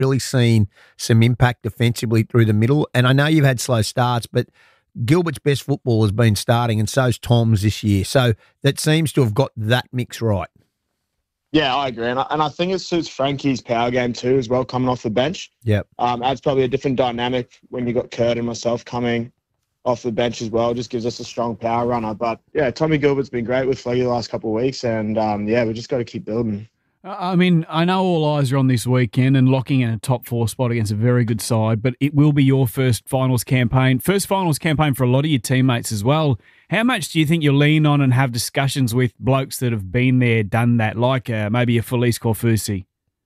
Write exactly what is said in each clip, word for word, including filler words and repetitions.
really seen some impact defensively through the middle. And I know you've had slow starts, but Gilbert's best football has been starting, and so's Tom's this year. So that seems to have got that mix right. Yeah, I agree. And I, and I think it suits Frankie's power game too as well, coming off the bench. Yep. Um, adds probably a different dynamic when you got Kurt and myself coming off the bench as well. Just gives us a strong power runner. But, yeah, Tommy Gilbert's been great with Fleggy the last couple of weeks. And, um, yeah, we just got to keep building. I mean, I know all eyes are on this weekend and locking in a top four spot against a very good side, but it will be your first finals campaign, first finals campaign for a lot of your teammates as well. How much do you think you'll lean on and have discussions with blokes that have been there, done that, like uh, maybe a Felice Corfusi?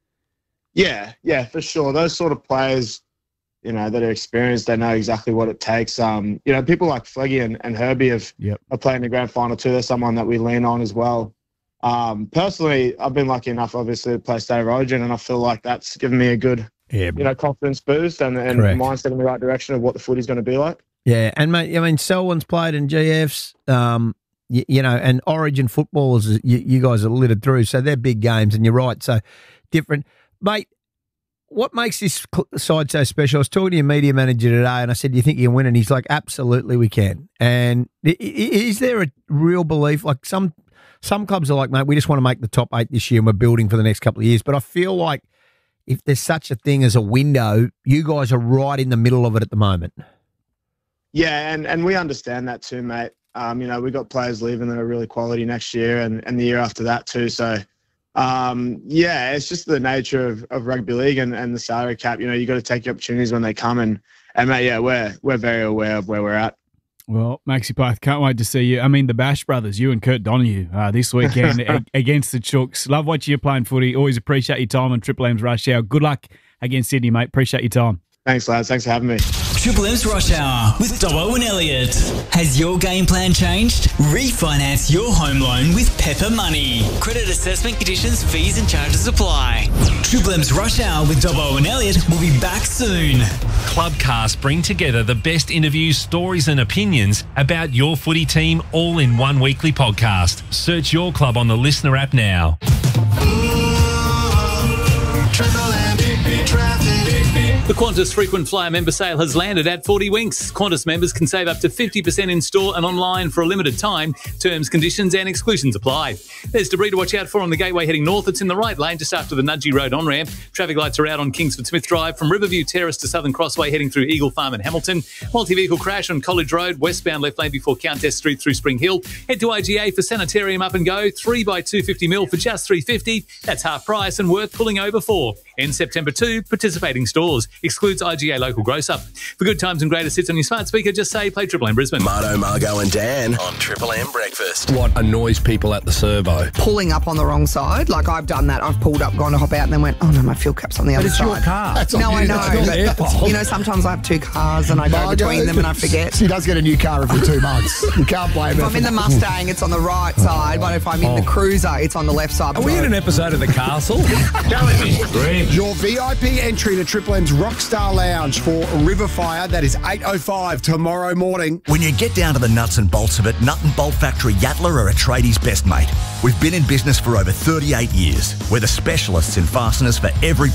Yeah, yeah, for sure. Those sort of players, you know, that are experienced, they know exactly what it takes. Um, you know, people like Fleggy and, and Herbie have yep. are playing the grand final too. They're someone that we lean on as well. Um, personally, I've been lucky enough, obviously, to play State of Origin, and I feel like that's given me a good, yeah, you know, confidence boost and, and mindset in the right direction of what the footy's going to be like. Yeah, and mate, I mean, Selwyn's played in G Fs, um, you, you know, and Origin footballers, you, you guys are littered through, so they're big games, and you're right, so different. Mate, what makes this side so special? I was talking to your media manager today, and I said, do you think you can win? And he's like, absolutely we can. And is there a real belief, like some some clubs are like, mate, we just want to make the top eight this year and we're building for the next couple of years, but I feel like if there's such a thing as a window, you guys are right in the middle of it at the moment. Yeah, and, and we understand that too, mate. Um, you know, we got players leaving that are really quality next year and, and the year after that too. So, um, yeah, it's just the nature of, of rugby league and, and the salary cap. You know, you got to take your opportunities when they come. And, and mate, yeah, we're we're very aware of where we're at. Well, Maxi Path, can't wait to see you. I mean, the Bash brothers, you and Kurt Donahue, uh, this weekend a- against the Chooks. Love watching you playing footy. Always appreciate your time on Triple M's Rush Hour. Good luck against Sydney, mate. Appreciate your time. Thanks, lads. Thanks for having me. Triple M's Rush Hour with Dobbo and Elliott. Has your game plan changed? Refinance your home loan with Pepper Money. Credit assessment conditions, fees and charges apply. Triple M's Rush Hour with Dobbo and Elliott will be back soon. Clubcast bring together the best interviews, stories and opinions about your footy team all in one weekly podcast. Search your club on the Listener app now. The Qantas Frequent Flyer member sale has landed at forty Winks. Qantas members can save up to fifty percent in store and online for a limited time. Terms, conditions and exclusions apply. There's debris to watch out for on the gateway heading north. It's in the right lane just after the Nudgee Road on-ramp. Traffic lights are out on Kingsford Smith Drive from Riverview Terrace to Southern Crossway heading through Eagle Farm and Hamilton. Multi-vehicle crash on College Road, westbound left lane before Countess Street through Spring Hill. Head to I G A for Sanitarium Up and Go. three by two hundred fifty mil for just three hundred fifty. That's half price and worth pulling over for. In September two, participating stores. Excludes I G A local gross up. For good times and greater sits on your smart speaker, just say play Triple M Brisbane. Marto, Margo and Dan on Triple M Breakfast. What annoys people at the servo? Pulling up on the wrong side. Like I've done that. I've pulled up, gone to hop out and then went, oh no, my fuel cap's on the but other it's side. Your car. That's no, on I you. know. That's not their fault. You know, sometimes I have two cars and I go Margo, between them and I forget. She does get a new car every two months. You can't blame if her. If I'm in the Mustang, it's on the right side, but if I'm in oh. the Cruiser, it's on the left side. Are we in an episode of The Castle? Your V I P entry to Triple M's Rockstar Lounge for Riverfire. That is eight oh five tomorrow morning. When you get down to the nuts and bolts of it, Nut and Bolt Factory Yatala are a tradie's best mate. We've been in business for over thirty-eight years. We're the specialists in fasteners for every